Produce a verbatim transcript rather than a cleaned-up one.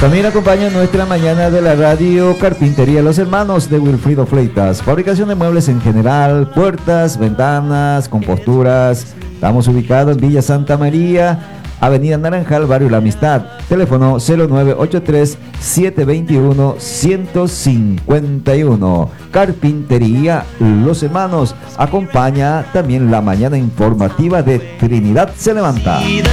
También acompaña nuestra mañana de la radio Carpintería Los Hermanos de Wilfrido Fleitas. Fabricación de muebles en general, puertas, ventanas, composturas. Estamos ubicados en Villa Santa María, Avenida Naranjal, Barrio La Amistad. Teléfono cero nueve ocho tres, siete dos uno, uno cinco uno. Carpintería Los Hermanos. Acompaña también la mañana informativa de Trinidad se levanta.